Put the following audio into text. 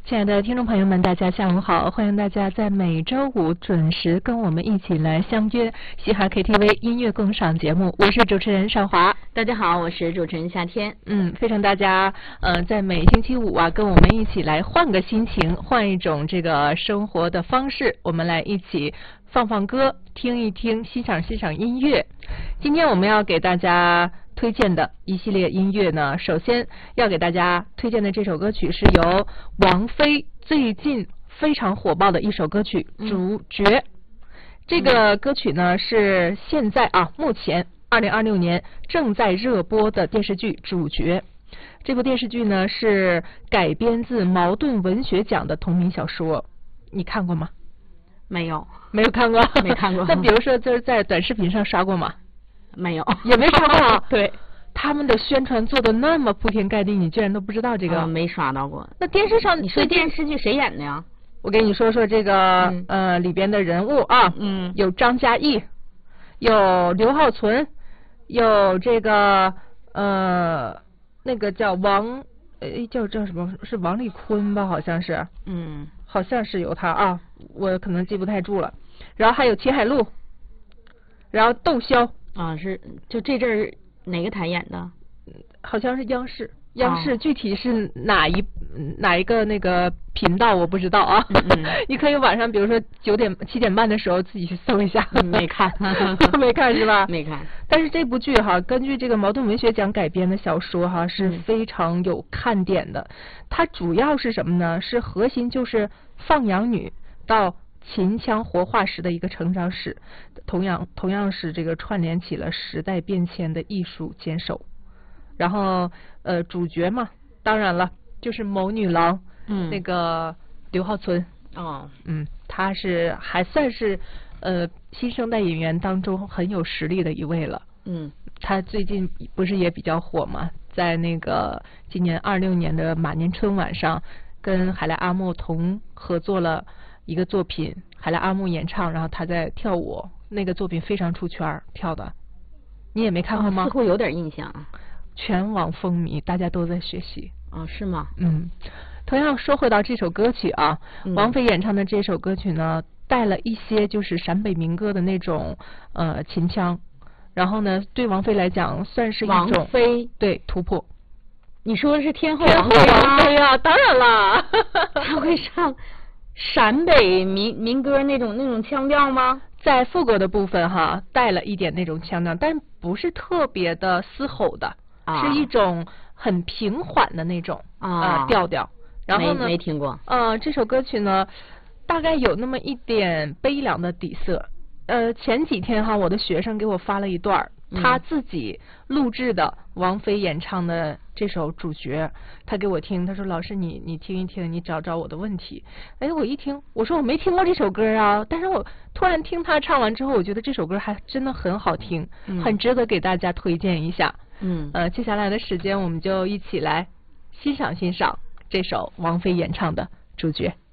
亲爱的听众朋友们，大家下午好！欢迎大家在每周五准时跟我们一起来相约嘻哈 KTV 音乐共赏节目。我是主持人邵华。 大家好，我是主持人夏天。 非常大家在每星期五跟我们一起来换个心情，换一种这个生活的方式，我们来一起放放歌，听一听，欣赏欣赏音乐。今天我们要给大家推荐的一系列音乐呢，首先要给大家推荐的这首歌曲是由王菲最近非常火爆的一首歌曲《主角》。这个歌曲呢是现在目前2026年正在热播的电视剧《主角》。这部电视剧呢是改编自茅盾文学奖的同名小说，你看过吗？ 没有看过， 没看过。 那比如说就是在短视频上刷过吗？ 没有， 也没刷过。 对， 他们的宣传做的那么铺天盖地，你居然都不知道这个？ 没刷到过。 那电视上你说电视剧谁演的呀？ 我给你说说这个里边的人物有张嘉译，有刘浩存，有这个那个叫叫什么？是王丽坤吧？好像是。好像是有他我可能记不太住了。然后还有秦海璐，然后窦骁。 是就这阵儿哪个台演的？ 好像是央视，具体是哪一个那个频道我不知道你可以晚上比如说7点半的时候自己去搜一下。 没看没看是吧？ 没看。 但是这部剧根据这个茅盾文学奖改编的小说是非常有看点的。它主要是什么呢？是核心就是放羊女到秦腔活化时的一个成长史，同样是这个串联起了时代变迁的艺术坚守。然后主角嘛，当然了就是谋女郎，那个刘浩存。他是还算是新生代演员当中很有实力的一位了。他最近不是也比较火嘛，在那个今年26年的马年春晚上跟海莱阿木同合作了一个作品，海莱阿木演唱，然后他在跳舞，那个作品非常出圈跳的。你也没看过吗？ 似乎有点印象。 全网风靡，大家都在学习。 是吗？ 同样说回到这首歌曲王菲演唱的这首歌曲呢，带了一些就是陕北民歌的那种秦腔，然后呢，对王菲来讲算是一种王菲对突破。 你说的是天后王菲当然了。 她会唱陕北民歌那种腔调吗？ 在副歌的部分带了一点那种腔调，但不是特别的嘶吼的。是一种很平缓的那种调调。然后呢， 没听过。 这首歌曲呢，大概有那么一点悲凉的底色。前几天我的学生给我发了一段他自己录制的王菲演唱的这首《主角》，他给我听，他说老师你听一听，你找找我的问题。我一听，我说我没听过这首歌但是我突然听他唱完之后，我觉得这首歌还真的很好听，很值得给大家推荐一下。接下来的时间我们就一起来欣赏欣赏这首王菲演唱的《主角》。